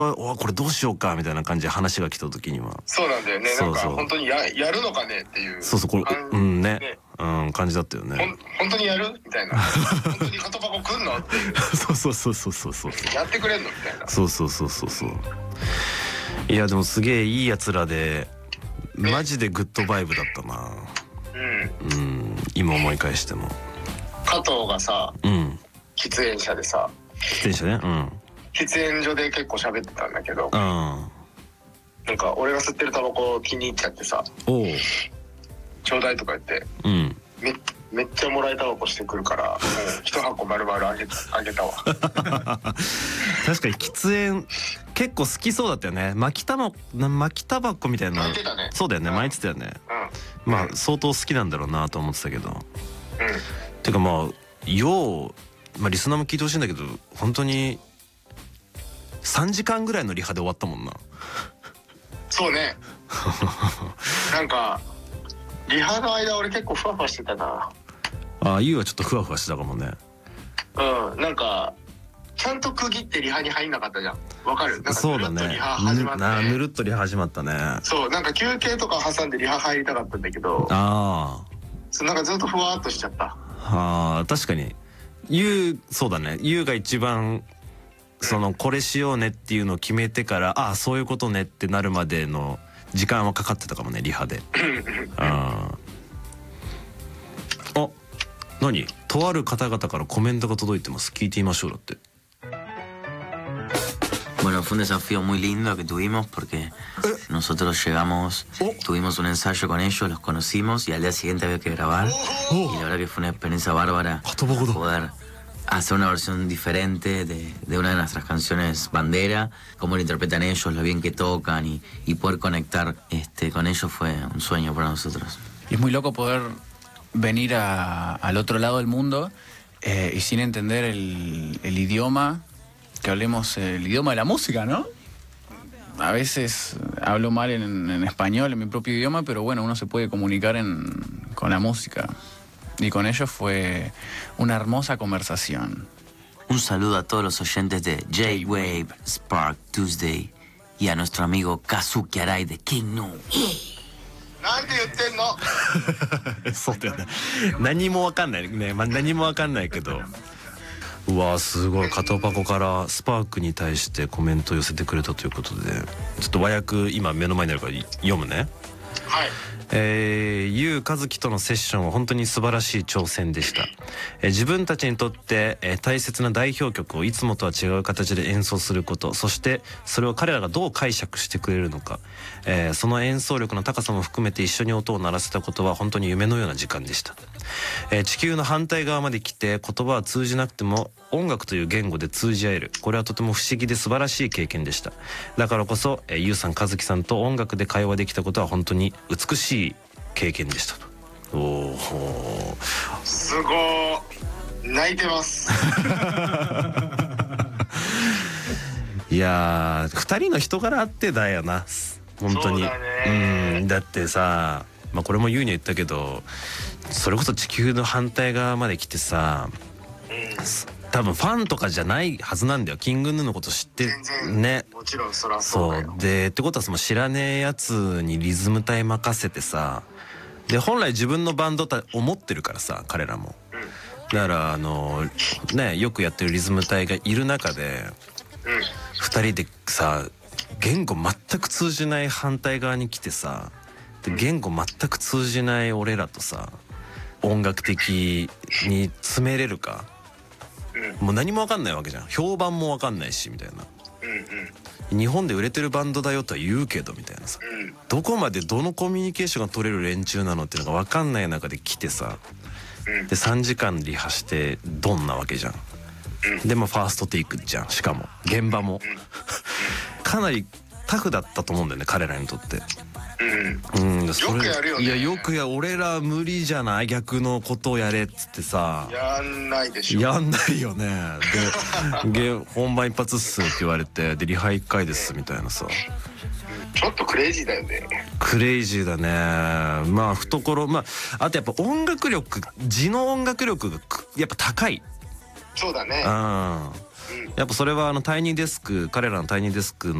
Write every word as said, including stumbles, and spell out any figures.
おこれどうしようかみたいな感じで話が来た時にはそうなんだよね。 そうそうなんか本当に や, やるのかねっていうそうそうこれうんねうん感じだったよね。 ほん本当にやるみたいな本当にカトパコ来んのっていうそうそうそうそうそうそうやってくれんのみたいな。 そうそうそうそうそういやでもすげえいいやつらでマジでグッドバイブだったな。うんうん今思い返しても加藤がさ、うん、喫煙者でさ喫煙者ねうん喫煙所で結構喋ってたんだけど、うん、なんか俺が吸ってるタバコ気に入っちゃってさおちょうだいとか言って、うん、め, めっちゃもらいタバコしてくるからもう一箱丸々あげあげたわ確かに喫煙結構好きそうだったよね。巻きタバ巻きタバコみたいな、 ね、 そうだよね、うん、巻いてたよね、うん、まあ相当好きなんだろうなと思ってたけど、うん、てかまあよう、まあ、リスナーも聞いてほしいんだけど本当にさんじかんぐらいのリハで終わったもんな。そうねなんかリハの間俺結構ふわふわしてたな。ああ、ゆうはちょっとふわふわしてたかもね。うんなんかちゃんと区切ってリハに入んなかったじゃん。わかる？なんかぬるっとリハ始まって、ね、ぬるっとリハ始まったね。そうなんか休憩とか挟んでリハ入りたかったんだけどああそうなんかずっとふわっとしちゃった。はあ確かにゆうそうだねゆうが一番そのこれしようねっていうのを決めてからああそういうことねってなるまでの時間はかかってたかもねリハでああ何とある方々からコメントが届いてます。聞いてみましょうだって。 Bueno, fue un desafío muy lindo que tuvimos porque nosotros llegamos, tuvimos un ensayo con ellos, los conocimos y al día siguiente había que grabar y la verdad que fue una experiencia bárbara poder hacer una versión diferente de, de una de nuestras canciones bandera, cómo lo interpretan ellos, lo bien que tocan y, y poder conectar este, con ellos fue un sueño para nosotros. Y es muy loco poder venir a, al otro lado del mundo eh, y sin entender el, el idioma, que hablemos el idioma de la música, ¿no? A veces hablo mal en, en español, en mi propio idioma, pero bueno, uno se puede comunicar en, con la música. Y con ellos fue una hermosa conversación. Un saludo a todos los oyentes de J-Wave Spark Tuesday y a nuestro amigo Kazuki Arai de King Nu. なんて言ってんのそうだよね何もわかんないね、まあ、何もわかんないけどうわすごいカトパコからスパークに対してコメントを寄せてくれたということでちょっと和訳今目の前にあるから読むね。はいえー、ゆうかずきとのセッションは本当に素晴らしい挑戦でした、えー、自分たちにとって、えー、大切な代表曲をいつもとは違う形で演奏すること、そしてそれを彼らがどう解釈してくれるのか、えー、その演奏力の高さも含めて一緒に音を鳴らせたことは本当に夢のような時間でした、えー、地球の反対側まで来て言葉は通じなくても音楽という言語で通じ合える、これはとても不思議で素晴らしい経験でした。だからこそ、えー、ゆうさんかずきさんと音楽で会話できたことは本当に美しい経験でしたと。おおすごー泣いてますいやーふたりの人柄あってだよな本当に。 う, だうんだってさ、まあ、これも言うには言ったけどそれこそ地球の反対側まで来てさ、うん、多分ファンとかじゃないはずなんだよ。キングヌーのこと知ってね。 もちろんそらそうだよ。 そうでってことはその知らねえやつにリズム隊任せてさで本来自分のバンドと思ってるからさ彼らも、うん、だからあのねよくやってるリズム隊がいる中で、うん、ふたりでさ言語全く通じない反対側に来てさで言語全く通じない俺らとさ音楽的に詰めれるか、うん、もう何も分かんないわけじゃん。評判も分かんないしみたいな、うんうん、日本で売れてるバンドだよとは言うけどみたいなさ、うん、どこまでどのコミュニケーションが取れる連中なのっていうのが分かんない中で来てさ、うん、でさんじかんリハしてドンなわけじゃん、うん、でもファーストテイクじゃん。しかも現場もかなりタフだったと思うんだよね彼らにとって。うん、うん、それよくやるよね。いやよくや俺ら無理じゃない逆のことをやれっつってさやんないでしょ。 やんないよね。で本番一発っすって言われてでリハいっかいですみたいなさちょっとクレイジーだよね。 クレイジーだね。まあ懐まああとやっぱ音楽力字の音楽力がやっぱ高い。 そうだね。 うん。やっぱそれはあのタイニーデスク、彼らのタイニーデスク